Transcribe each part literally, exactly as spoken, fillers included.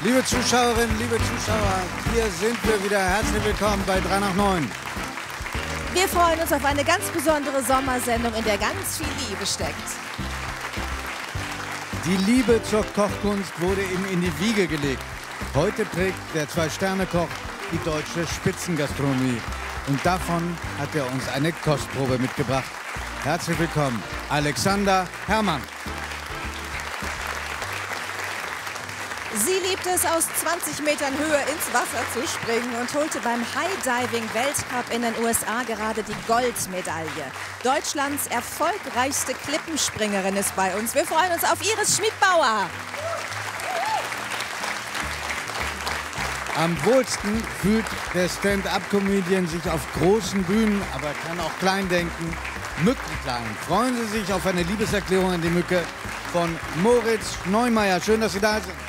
Liebe Zuschauerinnen, liebe Zuschauer, hier sind wir wieder. Herzlich willkommen bei drei nach neun. Wir freuen uns auf eine ganz besondere Sommersendung, in der ganz viel Liebe steckt. Die Liebe zur Kochkunst wurde ihm in die Wiege gelegt. Heute prägt der Zwei-Sterne-Koch die deutsche Spitzengastronomie. Und davon hat er uns eine Kostprobe mitgebracht. Herzlich willkommen, Alexander Herrmann. Sie liebt es, aus zwanzig Metern Höhe ins Wasser zu springen und holte beim High-Diving-Weltcup in den U S A gerade die Goldmedaille. Deutschlands erfolgreichste Klippenspringerin ist bei uns. Wir freuen uns auf Iris Schmidbauer. Am wohlsten fühlt der Stand-up-Comedian sich auf großen Bühnen, aber kann auch klein denken. Mückenklein. Freuen Sie sich auf eine Liebeserklärung an die Mücke von Moritz Neumeier. Schön, dass Sie da sind.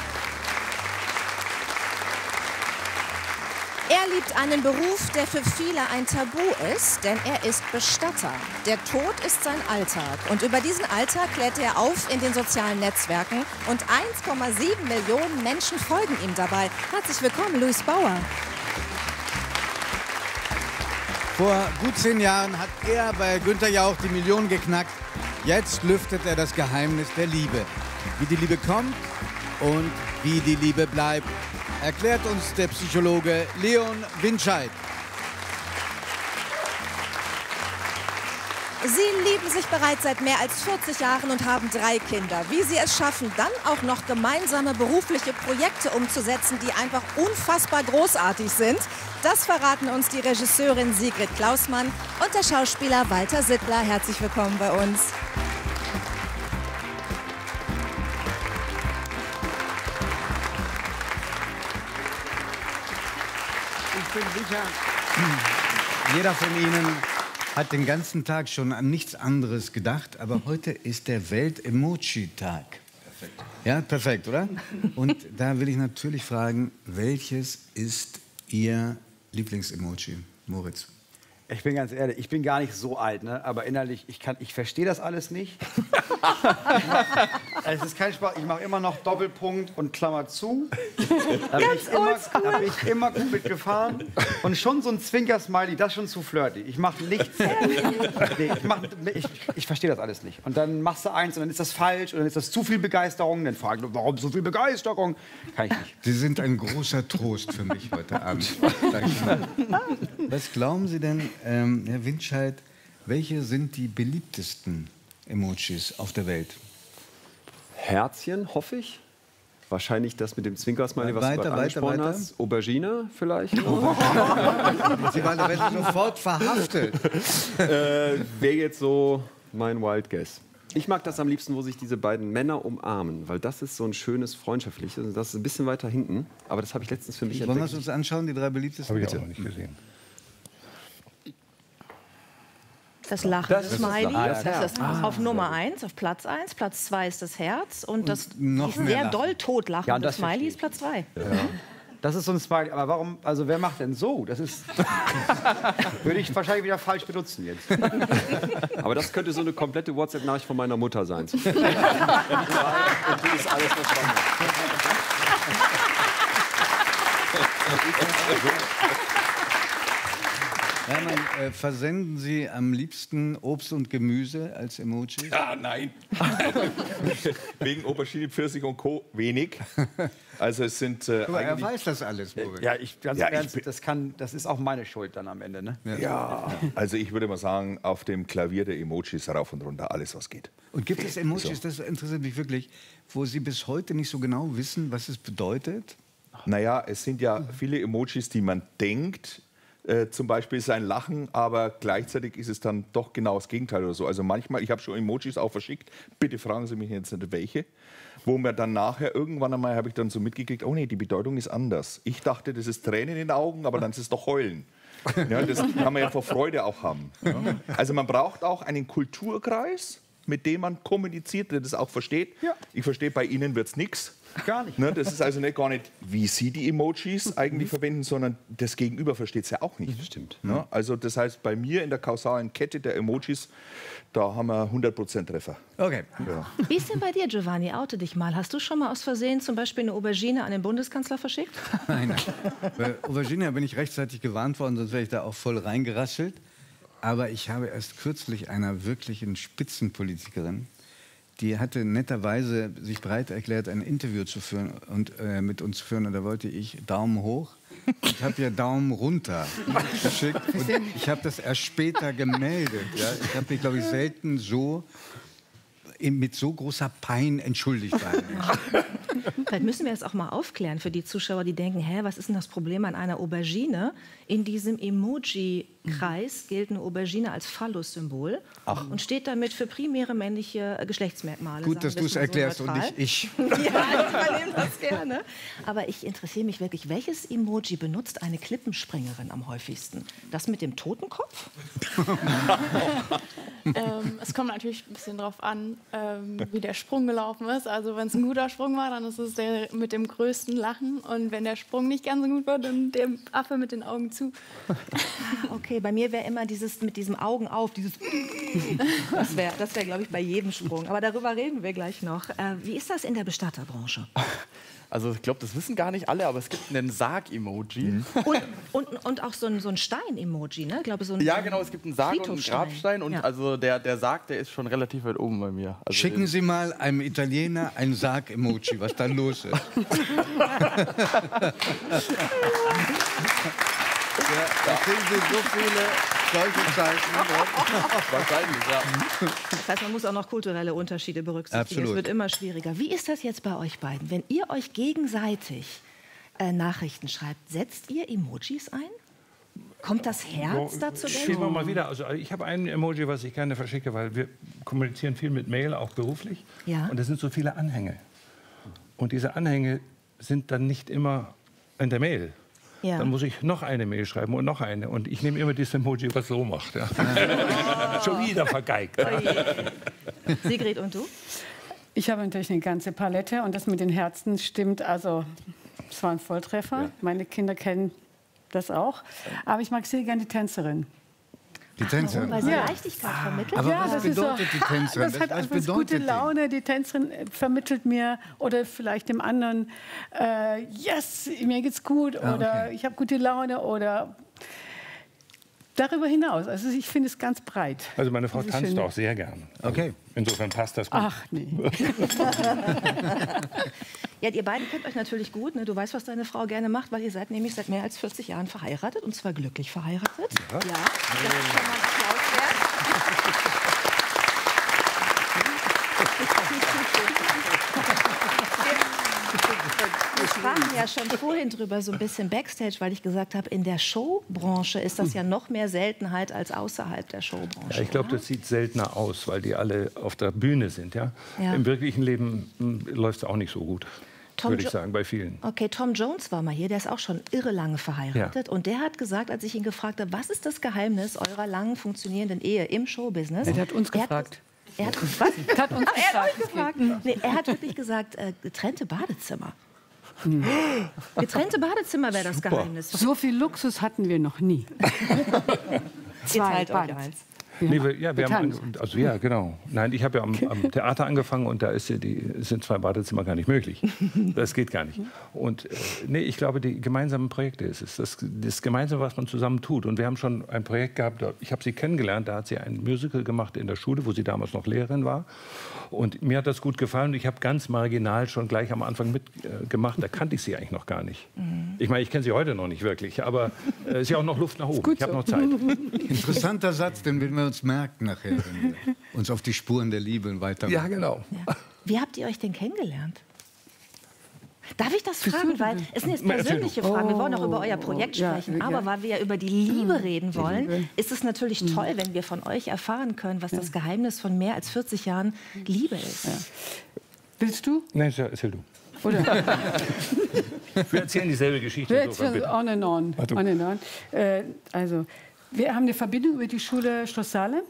Er liebt einen Beruf, der für viele ein Tabu ist, denn er ist Bestatter. Der Tod ist sein Alltag. Und über diesen Alltag klärt er auf in den sozialen Netzwerken. Und eins Komma sieben Millionen Menschen folgen ihm dabei. Herzlich willkommen, Louis Bauer. Vor gut zehn Jahren hat er bei Günther Jauch die Million geknackt. Jetzt lüftet er das Geheimnis der Liebe. Wie die Liebe kommt und wie die Liebe bleibt, erklärt uns der Psychologe Leon Winscheid. Sie lieben sich bereits seit mehr als vierzig Jahren und haben drei Kinder. Wie sie es schaffen, dann auch noch gemeinsame berufliche Projekte umzusetzen, die einfach unfassbar großartig sind, das verraten uns die Regisseurin Sigrid Klausmann und der Schauspieler Walter Sittler. Herzlich willkommen bei uns. Ich bin sicher, jeder von Ihnen hat den ganzen Tag schon an nichts anderes gedacht, aber heute ist der Welt-Emoji-Tag. Perfekt. Ja, perfekt, oder? Und da will ich natürlich fragen, welches ist Ihr Lieblings-Emoji, Moritz? Ich bin ganz ehrlich, ich bin gar nicht so alt, ne? Aber innerlich, ich, kann, ich verstehe das alles nicht. Es ist kein Spaß, ich mache immer noch Doppelpunkt und Klammer zu. Da bin, ich immer, da bin ich immer gut mitgefahren. Und schon so ein Zwinker-Smiley, das ist schon zu flirty. Ich mache nichts. Nee, ich, mach, ich, ich verstehe das alles nicht. Und dann machst du eins und dann ist das falsch und dann ist das zu viel Begeisterung. Dann fragst du, warum so viel Begeisterung? Kann ich nicht. Sie sind ein großer Trost für mich heute Abend. Danke. Was glauben Sie denn, ähm, Herr Winscheid, welche sind die beliebtesten Emojis auf der Welt? Herzchen, hoffe ich. Wahrscheinlich das mit dem Zwinkersmiley, was weiter, du gerade weiter, angesprochen weiter. hast. Aubergine vielleicht. Oh. Sie waren da werden sofort verhaftet. äh, Wäre jetzt so mein Wild Guess. Ich mag das am liebsten, wo sich diese beiden Männer umarmen, weil das ist so ein schönes freundschaftliches. Das ist ein bisschen weiter hinten, aber das habe ich letztens für mich Wollen wir entdeckt. es uns anschauen, die drei beliebtesten? Habe ich auch noch nicht gesehen. Das Lachen Das des ist das Smiley, Lachen. das, das ist Ah, auf Nummer eins, auf Platz eins. Platz zwei ist das Herz und das noch diesen mehr sehr Lachen. doll totlachende Ja, und das Smiley verstehe ist Platz zwei. Ja. Das ist so ein Smiley. Aber warum, also wer macht denn so? Das ist, würde ich wahrscheinlich wieder falsch benutzen jetzt. Aber das könnte so eine komplette WhatsApp-Nachricht von meiner Mutter sein. Und die ist alles verstanden. Hermann, äh, versenden Sie am liebsten Obst und Gemüse als Emoji? Ah, nein. Wegen Aubergine, Pfirsich und Co. wenig. Also es sind äh, Aber er eigentlich... weiß das alles, Moritz. Ja, ich, ganz Ja, im ich Ernst, bin- das, kann, das ist auch meine Schuld dann am Ende. Ne? Ja, also ich würde mal sagen, auf dem Klavier der Emojis rauf und runter, alles was geht. Und gibt es Emojis, das interessiert mich wirklich, wo Sie bis heute nicht so genau wissen, was es bedeutet? Naja, es sind ja viele Emojis, die man denkt, äh, zum Beispiel ist ein Lachen, aber gleichzeitig ist es dann doch genau das Gegenteil oder so. Also manchmal, ich habe schon Emojis auch verschickt, bitte fragen Sie mich jetzt nicht welche, wo mir dann nachher irgendwann einmal habe ich dann so mitgekriegt, oh nee, die Bedeutung ist anders. Ich dachte, das ist Tränen in den Augen, aber dann ist es doch Heulen. Ja, das kann man ja vor Freude auch haben. Ja. Also man braucht auch einen Kulturkreis, mit dem man kommuniziert, der das auch versteht. Ja. Ich verstehe, bei Ihnen wird es nichts. Gar nicht. Ne, das ist also nicht gar nicht, wie Sie die Emojis eigentlich verwenden, sondern das Gegenüber versteht es ja auch nicht. Stimmt. Ne? Also das heißt, bei mir in der kausalen Kette der Emojis, da haben wir hundert Prozent Treffer. Okay. Ja. Wie ist denn bei dir, Giovanni? Oute dich mal. Hast du schon mal aus Versehen zum Beispiel eine Aubergine an den Bundeskanzler verschickt? Nein, nein. Bei Aubergine bin ich rechtzeitig gewarnt worden, sonst wäre ich da auch voll reingerasselt. Aber ich habe erst kürzlich einer wirklichen Spitzenpolitikerin, die hatte netterweise sich bereit erklärt, ein Interview zu führen und äh, mit uns zu führen. Und da wollte ich Daumen hoch. Ich habe ihr Daumen runter geschickt. Und ich habe das erst später gemeldet. Ja? Ich habe mich, glaube ich, selten so mit so großer Pein entschuldigt bei einem Menschen. Vielleicht müssen wir das auch mal aufklären für die Zuschauer, die denken, hä, was ist denn das Problem an einer Aubergine? In diesem Emoji-Kreis gilt eine Aubergine als Phallus-Symbol und steht damit für primäre männliche Geschlechtsmerkmale. Gut, dass sagen du wir es mal so erklärst und neutral. nicht ich. Ja, ich übernehme das gerne. Aber ich interessiere mich wirklich, welches Emoji benutzt eine Klippenspringerin am häufigsten? Das mit dem Totenkopf? ähm, es kommt natürlich ein bisschen drauf an, ähm, wie der Sprung gelaufen ist. Also wenn es ein guter Sprung war, dann ist es der mit dem größten Lachen. Und wenn der Sprung nicht ganz so gut war, dann der Affe mit den Augen zu. Ah, okay, bei mir wäre immer dieses mit diesem Augen auf, dieses das wäre, das wär, glaube ich, bei jedem Sprung. Aber darüber reden wir gleich noch. Äh, wie ist das in der Bestatterbranche? Also ich glaube, das wissen gar nicht alle, aber es gibt einen Sarg-Emoji. Mhm. Und, und, und auch so ein, so ein Stein-Emoji, ne? Ich glaube, so ein, Ja, genau, es gibt einen Sarg und einen Friedhofsstein. Grabstein und Ja. also der, der Sarg, der ist schon relativ weit oben bei mir. Also Schicken Sie mal einem Italiener ein Sarg-Emoji, was da los ist. Ja, da finden Sie so viele solche Zeichen. wahrscheinlich, ja. Das heißt, man muss auch noch kulturelle Unterschiede berücksichtigen. Absolut. Es wird immer schwieriger. Wie ist das jetzt bei euch beiden? Wenn ihr euch gegenseitig äh, Nachrichten schreibt, setzt ihr Emojis ein? Kommt das Herz dazu? Spielen wir mal wieder. Also ich habe ein Emoji, was ich gerne verschicke, weil wir kommunizieren viel mit Mail, auch beruflich. Ja. Und es sind so viele Anhänge. Und diese Anhänge sind dann nicht immer in der Mail. Ja. Dann muss ich noch eine Mail schreiben und noch eine. Und ich nehme immer dieses Emoji, was so macht. Ja. Schon wieder vergeigt. Oh je. Sigrid, und du? Ich habe natürlich eine ganze Palette und das mit den Herzen stimmt. Also, es war ein Volltreffer. Ja. Meine Kinder kennen das auch. Aber ich mag sehr gerne die Tänzerin. Die Tänzerin. Weil sie Ja. Leichtigkeit vermittelt. Aber Ja, was das ist bedeutet so, die Tänzerin? Das hat Was einfach bedeutet gute die? Laune. Die Tänzerin äh, vermittelt mir oder vielleicht dem anderen, äh, yes, mir geht's gut Ah, oder okay. ich habe gute Laune oder darüber hinaus. Also ich finde es ganz breit. Also meine Frau Diese tanzt schöne- auch sehr gern. Also Okay. Insofern passt das gut. Ach nee. Ja, ihr beiden kennt euch natürlich gut. Ne? Du weißt, was deine Frau gerne macht, weil ihr seid nämlich seit mehr als vierzig Jahren verheiratet und zwar glücklich verheiratet. Ja, das ist schon mal ein Applaus wert. Wir sprachen ja schon vorhin drüber, so ein bisschen Backstage, weil ich gesagt habe, in der Showbranche ist das ja noch mehr Seltenheit als außerhalb der Showbranche. Ja, ich glaube, oder? das sieht seltener aus, weil die alle auf der Bühne sind. Ja? Ja. Im wirklichen Leben läuft es auch nicht so gut, Tom würde ich Jo- sagen, bei vielen. Okay, Tom Jones war mal hier, der ist auch schon irre lange verheiratet. Und der hat gesagt, als ich ihn gefragt habe, was ist das Geheimnis eurer langen funktionierenden Ehe im Showbusiness? Er hat uns Er gefragt. Er hat, was? Er hat uns Ach, er hat gefragt. euch gefragt. Nee, er hat wirklich gesagt, äh, getrennte Badezimmer. Getrennte Badezimmer wäre das Geheimnis. So viel Luxus hatten wir noch nie. Ihr teilt euch Badezimmer. eins. Ja. Nee, wir, ja, wir haben, Betanzt. ange- also ja, genau. Nein, ich habe ja am, am Theater angefangen und da ist ja die, sind zwei Badezimmer gar nicht möglich. Das geht gar nicht. Und äh, nee, ich glaube, die gemeinsamen Projekte ist es. Das, das Gemeinsame, was man zusammen tut. Und wir haben schon ein Projekt gehabt, da- ich habe sie kennengelernt, da hat sie ein Musical gemacht in der Schule, wo sie damals noch Lehrerin war. Und mir hat das gut gefallen. Ich habe ganz marginal schon gleich am Anfang mitgemacht. Äh, gemacht. Da kannte ich sie eigentlich noch gar nicht. Ich meine, ich kenne sie heute noch nicht wirklich, aber es äh, ist ja auch noch Luft nach oben. Ich habe noch Zeit. Interessanter Satz, den werden wir uns merken nachher, wenn wir uns auf die Spuren der Liebe weitermachen. Ja, genau. Ja. Wie habt ihr euch denn kennengelernt? Darf ich das fragen? Weil es sind jetzt persönliche Fragen. Wir wollen auch über euer Projekt ja, sprechen. ja. Aber weil wir ja über die Liebe reden wollen, ist es natürlich toll, wenn wir von euch erfahren können, was das Geheimnis von mehr als vierzig Jahren Liebe ist. Willst du? Nein, erzähl du. Oder? Wir erzählen dieselbe Geschichte. Wir insofern erzählen bitte. on and on. Warte. on, and on. Äh, also, wir haben eine Verbindung über die Schule Schloss Saale.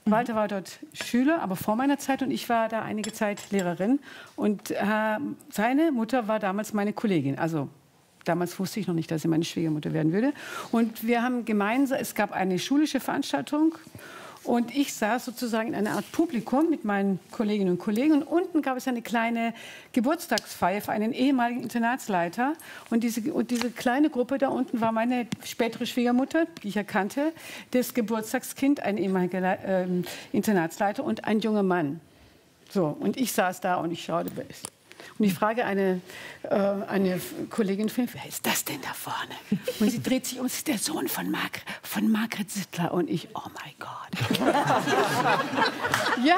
Walter war dort Schüler, aber vor meiner Zeit, und ich war da einige Zeit Lehrerin. Und äh, seine Mutter war damals meine Kollegin, also damals wusste ich noch nicht, dass sie meine Schwiegermutter werden würde. Und wir haben gemeinsam, es gab eine schulische Veranstaltung und ich saß sozusagen in einer Art Publikum mit meinen Kolleginnen und Kollegen. Und unten gab es eine kleine Geburtstagsfeier für einen ehemaligen Internatsleiter. Und diese, und diese kleine Gruppe da unten war meine spätere Schwiegermutter, die ich erkannte, das Geburtstagskind, ein ehemaliger äh, Internatsleiter und ein junger Mann. So, und ich saß da und ich schaute. Und ich frage eine, äh, eine Kollegin von mir, wer ist das denn da vorne? Und sie dreht sich um, es ist der Sohn von, Marg von Margret Sittler. Und ich, oh mein Gott. Ja.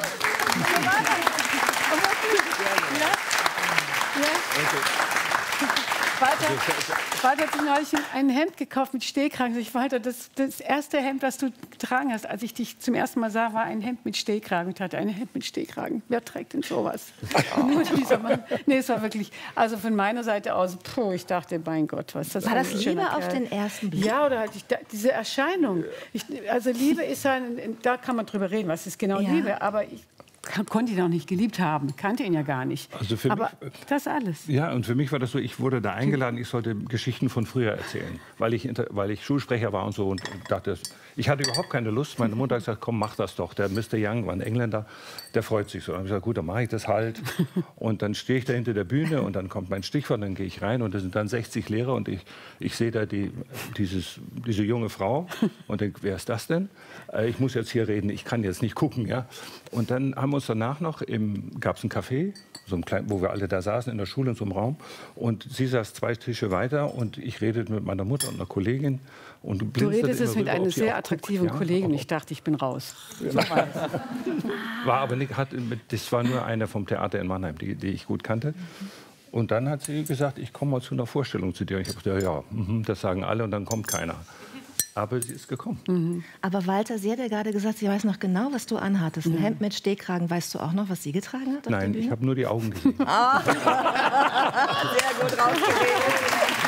Ja. Ja. Walter, Walter hat sich neulich ein Hemd gekauft mit Stehkragen. Ich Walter, das, das erste Hemd, das du getragen hast, als ich dich zum ersten Mal sah, war ein Hemd mit Stehkragen. Ich hatte ein Hemd mit Stehkragen. Wer trägt denn sowas? Nur dieser Mann. Nee, es war wirklich, also von meiner Seite aus, puh, ich dachte, mein Gott, was ist das? War das Liebe auf den ersten Blick? Ja, oder halt ich, da, diese Erscheinung. Ich, also Liebe ist ja, da kann man drüber reden, was ist genau Ja. Liebe. Aber ich konnte ihn auch nicht geliebt haben, kannte ihn ja gar nicht. Also für aber mich, das alles. Ja, und für mich war das so, ich wurde da eingeladen, ich sollte Geschichten von früher erzählen, weil ich, inter, weil ich Schulsprecher war und so und dachte, ich hatte überhaupt keine Lust. Meine Mutter hat gesagt, komm, mach das doch. Der Mister Young war ein Engländer, der freut sich so. Dann habe ich gesagt, gut, dann mache ich das halt. Und dann stehe ich da hinter der Bühne und dann kommt mein Stichwort, dann gehe ich rein und da sind dann sechzig Lehrer und ich, ich sehe da die, dieses, diese junge Frau und denke, wer ist das denn? Äh, ich muss jetzt hier reden, ich kann jetzt nicht gucken. Ja? Und dann haben wir uns danach noch, gab es ein Café, so ein klein, wo wir alle da saßen in der Schule in so einem Raum. Und sie saß zwei Tische weiter und ich redete mit meiner Mutter und einer Kollegin. Und du, Du redest es mit rüber, einer ob sie sehr auch attraktiven guckt, ja? Kollegin. Ich dachte, ich bin raus. War aber nicht, hat, das war nur eine vom Theater in Mannheim, die, die ich gut kannte. Und dann hat sie gesagt, ich komme mal zu einer Vorstellung zu dir. Und ich habe gesagt, ja, mhm, das sagen alle und dann kommt keiner. Aber sie ist gekommen. Mhm. Aber Walter, sie hat ja gerade gesagt, sie weiß noch genau, was du anhattest. Ein Hemd mit Stehkragen. Weißt du auch noch, was sie getragen hat? Auf Nein, der ich Bühne? habe nur die Augen gesehen. Ah. Sehr gut rausgeredet.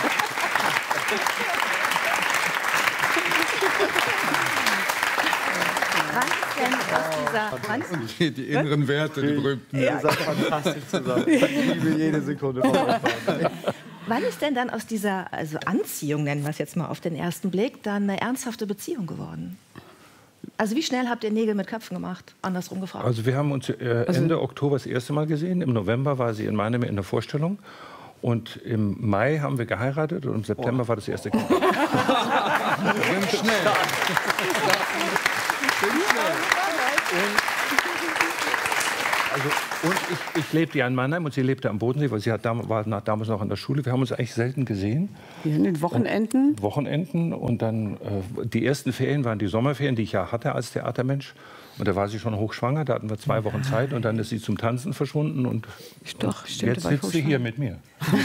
Was ist denn aus dieser... Wann ist Die, die inneren Werte, die berühmten. Ihr seid fantastisch zusammen. Ich liebe jede Sekunde von euch. Wann ist denn dann aus dieser also Anziehung, nennen wir es jetzt mal auf den ersten Blick, dann eine ernsthafte Beziehung geworden? Also wie schnell habt ihr Nägel mit Köpfen gemacht? Andersrum gefragt. Also wir haben uns äh, Ende Oktober das erste Mal gesehen. Im November war sie in Mannheim in der Vorstellung. Und im Mai haben wir geheiratet und im September oh. war das erste Kind. Ganz schnell. Also, und ich, ich lebte ja in Mannheim und sie lebte am Bodensee, weil sie hat dam war nach, damals noch an der Schule. Wir haben uns eigentlich selten gesehen. Ja, in den Wochenenden? Und Wochenenden. Und dann, äh, die ersten Ferien waren die Sommerferien, die ich ja hatte als Theatermensch. Und da war sie schon hochschwanger, da hatten wir zwei Wochen Zeit und dann ist sie zum Tanzen verschwunden und, Doch, und stimmt, jetzt war ich sitzt sie hier mit mir.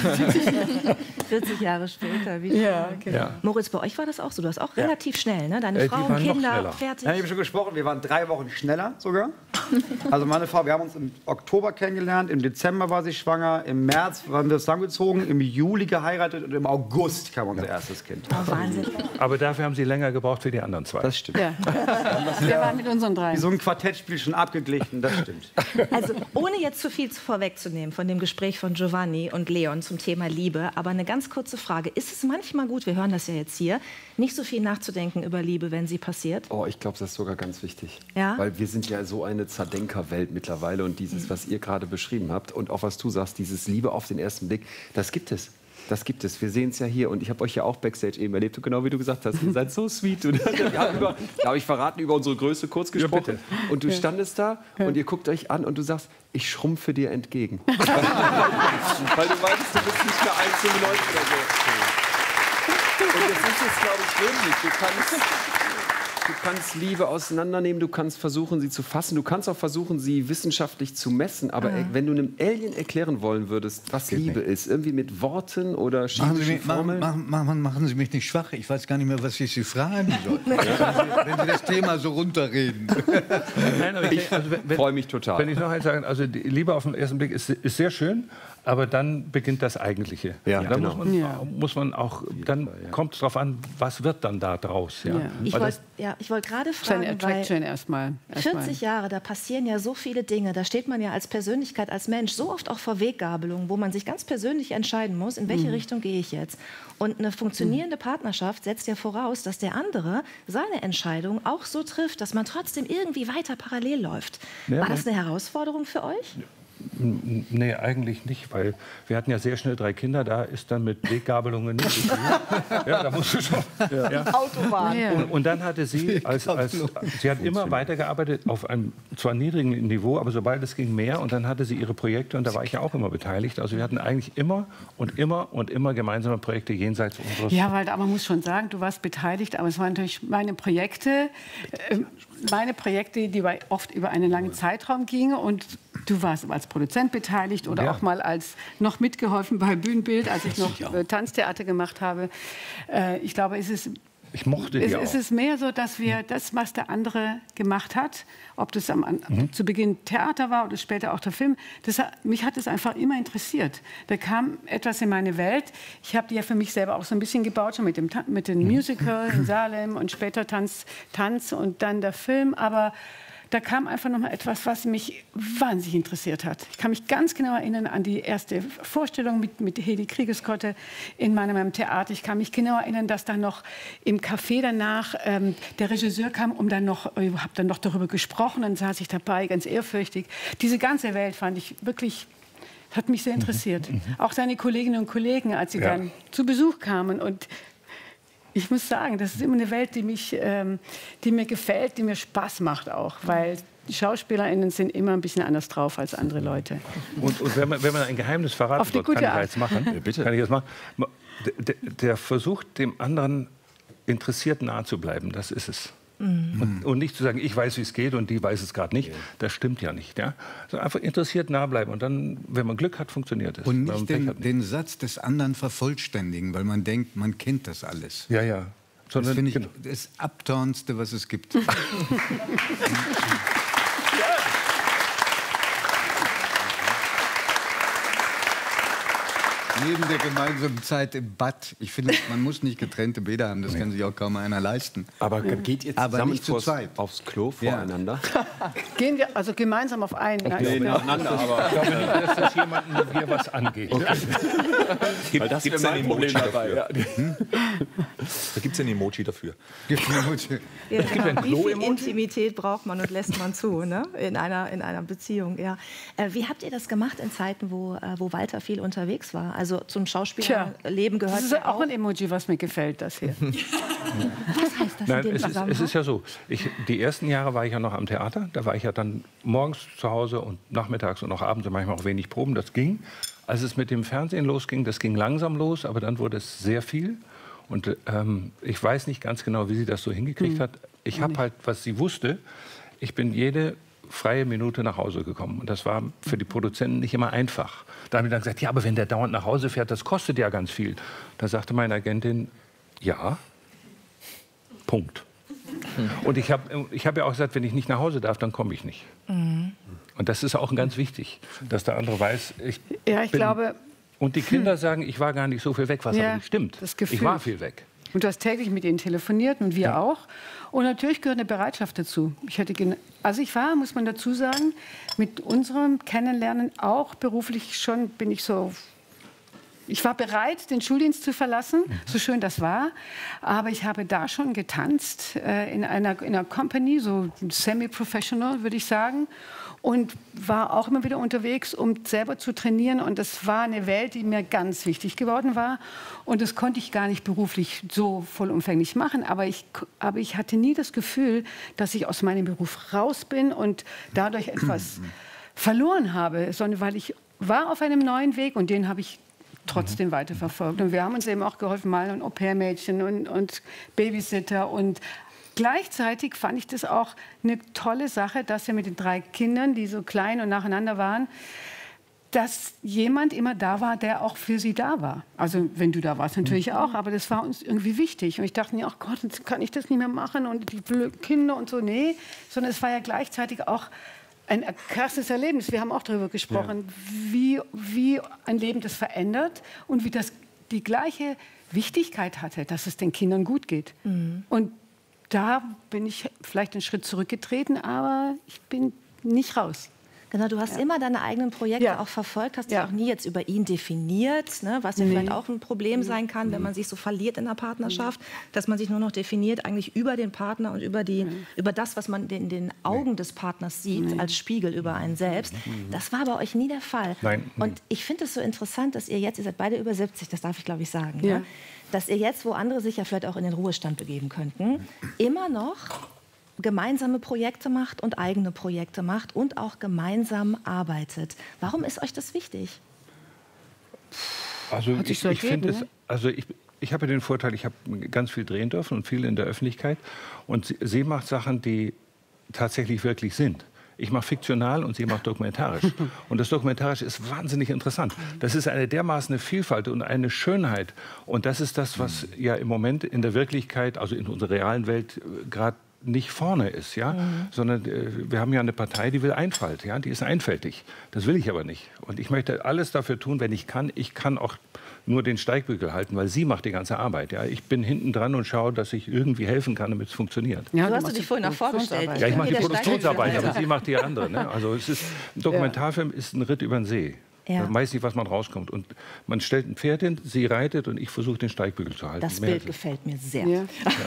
vierzig Jahre später. Wie Ja, genau. Ja. Moritz, bei euch war das auch so. Du warst auch relativ schnell, ne? Deine Äh, die Frau und waren noch Kinder schneller. fertig. Ja, ich habe schon gesprochen, wir waren drei Wochen schneller sogar. Also meine Frau, wir haben uns im Oktober kennengelernt, im Dezember war sie schwanger, im März waren wir zusammengezogen, im Juli geheiratet und im August kam unser erstes Kind. Oh, Wahnsinn. Aber dafür haben sie länger gebraucht für die anderen zwei. Das stimmt. Ja. Wir waren mit unseren drei. So ein Quartettspiel schon abgeglichen, das stimmt. Also ohne jetzt zu viel vorwegzunehmen von dem Gespräch von Giovanni und Leon zum Thema Liebe, aber eine ganz kurze Frage. Ist es manchmal gut, wir hören das ja jetzt hier, nicht so viel nachzudenken über Liebe, wenn sie passiert? Oh, ich glaube, das ist sogar ganz wichtig. Ja? Weil wir sind ja so eine Zerdenkerwelt mittlerweile und dieses, was ihr gerade beschrieben habt und auch was du sagst, dieses Liebe auf den ersten Blick, das gibt es. Das gibt es. Wir sehen es ja hier. Und ich habe euch ja auch Backstage eben erlebt. Und genau wie du gesagt hast, ihr seid so sweet. Und wir haben über, da habe ich verraten, über unsere Größe kurz gesprochen. Ja, und du standest da und ihr guckt euch an und du sagst, ich schrumpfe dir entgegen. Weil du meinst, du bist nicht mehr eins Komma neun oder so. Und das ist jetzt, glaube ich, wirklich. Du kannst... Du kannst Liebe auseinandernehmen, du kannst versuchen, sie zu fassen, du kannst auch versuchen, sie wissenschaftlich zu messen. Aber Ah. wenn du einem Alien erklären wollen würdest, was Liebe ist, irgendwie mit Worten oder Machen Sie, chemischen mich, machen, Formeln... machen, machen, machen Sie mich nicht schwach. Ich weiß gar nicht mehr, was ich Sie fragen soll. wenn, Sie, wenn Sie das Thema so runterreden. Nein, aber ich, also wenn, freue mich total. Wenn ich noch eins sagen, also die Liebe auf den ersten Blick ist, ist sehr schön, aber dann beginnt das Eigentliche. Ja, dann genau. muss, man, Ja. muss man auch, dann kommt es darauf an, was wird dann da draus. Ja? Ja. Ich Weil wollte, das, ja, ich wollte gerade Seine fragen, Attraction erstmal. erstmal. vierzig Jahre, da passieren ja so viele Dinge. Da steht man ja als Persönlichkeit, als Mensch so oft auch vor Weggabelungen, wo man sich ganz persönlich entscheiden muss, in welche Mhm. Richtung gehe ich jetzt. Und eine funktionierende Partnerschaft setzt ja voraus, dass der andere seine Entscheidung auch so trifft, dass man trotzdem irgendwie weiter parallel läuft. Ja, War das ja. eine Herausforderung für euch? N- Nee, eigentlich nicht, weil wir hatten ja sehr schnell drei Kinder, da ist dann mit Weggabelungen nicht so viel. Ja, da musst du schon. Ja. Autobahn. Ja. Und, und dann hatte sie, als, als, sie hat immer weitergearbeitet auf einem zwar niedrigen Niveau, aber sobald es ging mehr. Und dann hatte sie ihre Projekte und da war ich ja auch immer beteiligt. Also wir hatten eigentlich immer und immer und immer gemeinsame Projekte jenseits unseres. Ja, weil aber man muss schon sagen, du warst beteiligt, aber es waren natürlich meine Projekte, äh, meine Projekte, die über, oft über einen langen Zeitraum gingen und du warst als Produzent beteiligt oder Ja. auch mal als noch mitgeholfen bei Bühnenbild, als ich noch äh, Tanztheater gemacht habe. Äh, ich glaube, es ist Ich mochte die Es, auch. es ist mehr so, dass wir das, was der andere gemacht hat, ob das am, an, Mhm. zu Beginn Theater war oder später auch der Film, das, hat- mich hat es einfach immer interessiert. Da kam etwas in meine Welt. Ich habe die ja für mich selber auch so ein bisschen gebaut, schon mit dem, Ta- mit dem Musical in Salem und später Tanz, Tanz und dann der Film. Aber da kam einfach noch mal etwas, was mich wahnsinnig interessiert hat. Ich kann mich ganz genau erinnern an die erste Vorstellung mit, mit Hedi Kriegeskotte in meinem, meinem Theater. Ich kann mich genau erinnern, dass dann noch im Café danach ähm, der Regisseur kam, um dann noch, ich habe dann noch darüber gesprochen, dann saß ich dabei, ganz ehrfürchtig. Diese ganze Welt fand ich wirklich, hat mich sehr interessiert. Auch seine Kolleginnen und Kollegen, als sie Ja. dann zu Besuch kamen und ich muss sagen, das ist immer eine Welt, die, mich, ähm, die mir gefällt, die mir Spaß macht auch, weil die SchauspielerInnen sind immer ein bisschen anders drauf als andere Leute. Und, und wenn, man, wenn man ein Geheimnis verraten Auf die wird, kann gute ich ja Art. jetzt machen. bitte. Kann ich jetzt machen? Der, der versucht, dem anderen interessiert nahe zu bleiben, das ist es. Und, und nicht zu sagen, ich weiß, wie es geht und die weiß es gerade nicht. Das stimmt ja nicht. Ja? Also einfach interessiert nah bleiben. Und dann, wenn man Glück hat, funktioniert es. Und Wenn man nicht Pech den, hat, nicht. den Satz des anderen vervollständigen, weil man denkt, man kennt das alles. Ja, ja. Das Sondern, finde ich genau. das Abturnendste, was es gibt. Neben der gemeinsamen Zeit im Bad. Ich finde, man muss nicht getrennte Bäder haben, das kann sich auch kaum einer leisten. Aber geht ihr Aber zusammen nicht zu vors- zweit. aufs Klo Ja. voreinander? Gehen wir also gemeinsam auf einen? Nein, Nee, nein. nacheinander, aber Ich glaube nicht, dass das jemandem mit mir was angeht. Gibt, weil das gibt's wäre ein mein Emoji Problem dabei. dafür? Ja. Da gibt es ein Emoji dafür. Gibt eine Mutter- Ja, gibt ein Wie viel Klo-Emoji? Intimität braucht man und lässt man zu, ne? in, einer, in einer Beziehung? Ja. Äh, wie habt ihr das gemacht in Zeiten, wo, äh, wo Walter viel unterwegs war? Also zum Schauspielerleben gehört Das ist ja auch auch. ein Emoji, was mir gefällt, das hier. Was heißt das Nein, in dem es, ist, Zusammenhang? es ist ja so, ich, die ersten Jahre war ich ja noch am Theater. Da war ich ja dann morgens zu Hause und nachmittags und auch abends und manchmal auch wenig Proben. Das ging. Als es mit dem Fernsehen losging, das ging langsam los, aber dann wurde es sehr viel. Und ähm, ich weiß nicht ganz genau, wie sie das so hingekriegt hat. Ich habe halt, was sie wusste, ich bin jede freie Minute nach Hause gekommen. Und das war für die Produzenten nicht immer einfach. Da haben die dann gesagt, ja, aber wenn der dauernd nach Hause fährt, das kostet ja ganz viel. Da sagte meine Agentin, ja, Punkt. Und ich habe ich hab ja auch gesagt, wenn ich nicht nach Hause darf, dann komme ich nicht. Und das ist auch ganz wichtig, dass der andere weiß, ich Ja, ich bin, glaube, und die Kinder sagen, ich war gar nicht so viel weg, was Ja, aber nicht stimmt. das Gefühl. Ich war viel weg. und du hast täglich mit ihnen telefoniert und wir Ja. auch. Und natürlich gehört eine Bereitschaft dazu. Ich hatte gen- also ich war, muss man dazu sagen, mit unserem Kennenlernen auch beruflich schon bin ich so. Ich war bereit, den Schuldienst zu verlassen, so schön das war. Aber ich habe da schon getanzt, äh, in, einer, in einer Company, so semi-professional, würde ich sagen. Und war auch immer wieder unterwegs, um selber zu trainieren. Und das war eine Welt, die mir ganz wichtig geworden war. Und das konnte ich gar nicht beruflich so vollumfänglich machen. Aber ich, aber ich hatte nie das Gefühl, dass ich aus meinem Beruf raus bin und dadurch etwas verloren habe. Sondern weil ich war auf einem neuen Weg und den habe ich trotzdem weiterverfolgt. Und wir haben uns eben auch geholfen, mal ein Au-pair-Mädchen und, und Babysitter. Und gleichzeitig fand ich das auch eine tolle Sache, dass wir mit den drei Kindern, die so klein und nacheinander waren, dass jemand immer da war, der auch für sie da war. Also wenn du da warst, natürlich auch, aber das war uns irgendwie wichtig. Und ich dachte mir, ach Gott, jetzt kann ich das nicht mehr machen und die blöden Kinder und so. Nee, sondern es war ja gleichzeitig auch ein krasses Erlebnis. Wir haben auch darüber gesprochen, wie, wie ein Leben das verändert und wie das die gleiche Wichtigkeit hatte, dass es den Kindern gut geht. Und da bin ich vielleicht einen Schritt zurückgetreten, aber ich bin nicht raus. Genau, du hast ja. immer deine eigenen Projekte ja. auch verfolgt, hast dich ja. auch nie jetzt über ihn definiert, ne, was ja nee. vielleicht auch ein Problem sein kann, mhm. wenn man sich so verliert in der Partnerschaft, mhm. dass man sich nur noch definiert eigentlich über den Partner und über, die, mhm. über das, was man in den Augen nee. des Partners sieht, nee. als Spiegel über einen selbst. Mhm. Das war bei euch nie der Fall. Nein. Und ich finde es so interessant, dass ihr jetzt, ihr seid beide über siebzig, das darf ich glaube ich sagen, ja. ne, dass ihr jetzt, wo andere sich ja vielleicht auch in den Ruhestand begeben könnten, immer noch gemeinsame Projekte macht und eigene Projekte macht und auch gemeinsam arbeitet. Warum ist euch das wichtig? Also ich, ich finde es, also ich, ich habe ja den Vorteil, ich habe ganz viel drehen dürfen und viel in der Öffentlichkeit. Und sie, sie macht Sachen, die tatsächlich wirklich sind. Ich mache fiktional und sie macht dokumentarisch. Und das Dokumentarische ist wahnsinnig interessant. Das ist eine dermaßen Vielfalt und eine Schönheit. Und das ist das, was ja im Moment in der Wirklichkeit, also in unserer realen Welt, gerade nicht vorne ist, ja, mhm. sondern äh, wir haben ja eine Partei, die will Einfalt, ja, die ist einfältig. Das will ich aber nicht. Und ich möchte alles dafür tun, wenn ich kann. Ich kann auch nur den Steigbügel halten, weil sie macht die ganze Arbeit. Ja. Ich bin hinten dran und schaue, dass ich irgendwie helfen kann, damit es funktioniert. Ja, du hast du dich vorhin auch vorgestellt. Ja, ich mache die Produktionsarbeit, aber sie macht die andere. Ne? Also es ist, ein Dokumentarfilm ist ein Ritt über den See. Ja. Man weiß nicht, was man rauskommt. Und man stellt ein Pferd hin, sie reitet und ich versuche, den Steigbügel zu halten. Das Bild gefällt mir sehr. Ja. Ja.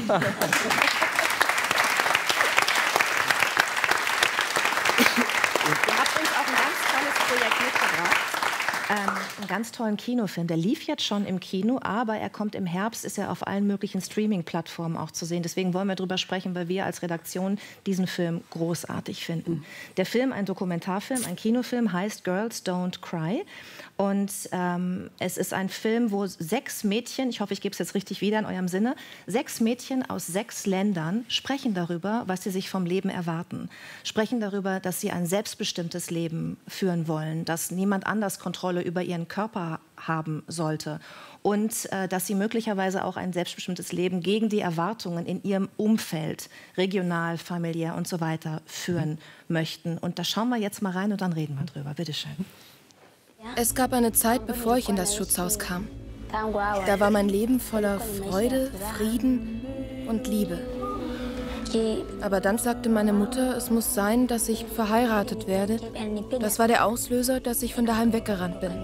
Ihr habt uns auch ein ganz tolles Projekt mitgebracht. Ähm, einen ganz tollen Kinofilm. Der lief jetzt schon im Kino, aber er kommt im Herbst, ist er auf allen möglichen Streaming-Plattformen auch zu sehen. Deswegen wollen wir darüber sprechen, weil wir als Redaktion diesen Film großartig finden. Der Film, ein Dokumentarfilm, ein Kinofilm, heißt Girls Don't Cry. Und ähm, es ist ein Film, wo sechs Mädchen, ich hoffe, ich gebe es jetzt richtig wieder in eurem Sinne, sechs Mädchen aus sechs Ländern sprechen darüber, was sie sich vom Leben erwarten. Sprechen darüber, dass sie ein selbstbestimmtes Leben führen wollen, dass niemand anders Kontrolle über ihren Körper haben sollte und äh, dass sie möglicherweise auch ein selbstbestimmtes Leben gegen die Erwartungen in ihrem Umfeld, regional, familiär und so weiter, führen möchten. Und da schauen wir jetzt mal rein und dann reden wir drüber. Bitte schön. Es gab eine Zeit, bevor ich in das Schutzhaus kam. Da war mein Leben voller Freude, Frieden und Liebe. Aber dann sagte meine Mutter, es muss sein, dass ich verheiratet werde. Das war der Auslöser, dass ich von daheim weggerannt bin.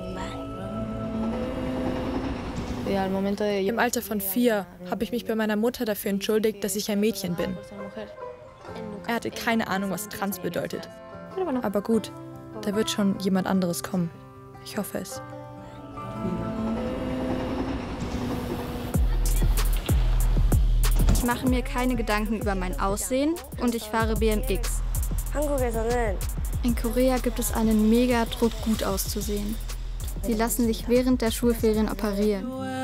Im Alter von vier habe ich mich bei meiner Mutter dafür entschuldigt, dass ich ein Mädchen bin. Er hatte keine Ahnung, was trans bedeutet. Aber gut, da wird schon jemand anderes kommen. Ich hoffe es. Ich mache mir keine Gedanken über mein Aussehen und ich fahre B M X. In Korea gibt es einen Mega-Druck, gut auszusehen. Sie lassen sich während der Schulferien operieren.